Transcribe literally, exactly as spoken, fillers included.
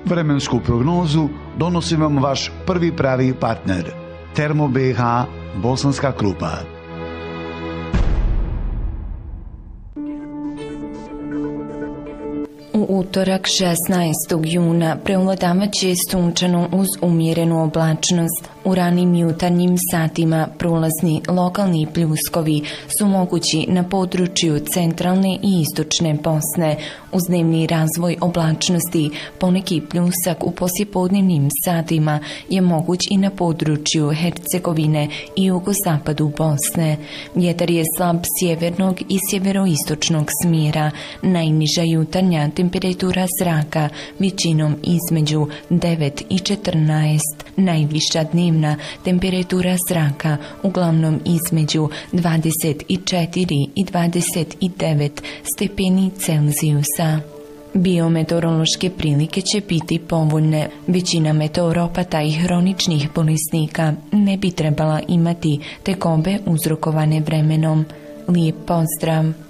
Vremensku prognozu donosi vam vaš prvi pravi partner, Termo B H Bosanska Krupa. U utorak šesnaestog juna preovladavaće sunčano uz umjerenu oblačnost. U ranim jutarnjim satima prolazni lokalni pljuskovi su mogući na području centralne i istočne Bosne. Uz dnevni razvoj oblačnosti poneki pljusak u poslijepodnevnim satima je moguć i na području Hercegovine i jugozapadu Bosne. Vjetar je slab sjevernog i sjeveroistočnog smjera. Najniža jutarnja temperatura zraka većinom između devet i četrnaest. Najviša dnevna temperatura zraka uglavnom između dvadeset četiri i dvadeset devet stepeni Celzijusa. Biometeorološke prilike će biti povoljne. Većina meteoropata i hroničnih bolesnika ne bi trebala imati tegobe uzrokovane vremenom. Lijep pozdrav!